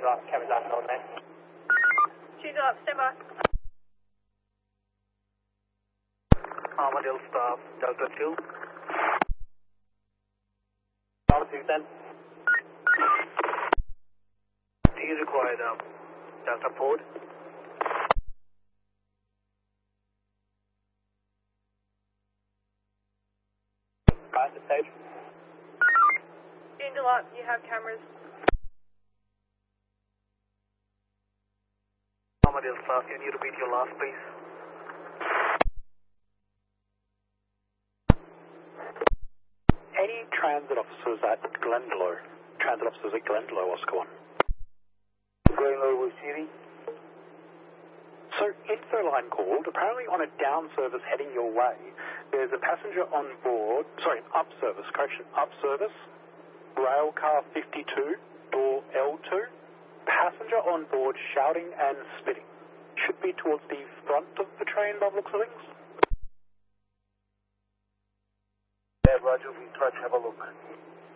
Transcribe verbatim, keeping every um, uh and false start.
Joondalup, cameras out on there. Joondalup, stand by. Armadale staff, Delta two. Delta two, then. Do you require the Delta Ford? Right, the stage. Joondalup, you have cameras. Armadale staff, can you repeat your last please? Any transit officers at Glendalough? Transit officers at Glendalough, Oscar one. Glendalough City. So, info line called. Apparently on a down service heading your way, there's a passenger on board, sorry, up service, correction, up service, rail car fifty-two, door L two, passenger on board shouting and spitting. Should be towards the front of the train by the looks of things. Yeah, Roger, we try to have a look.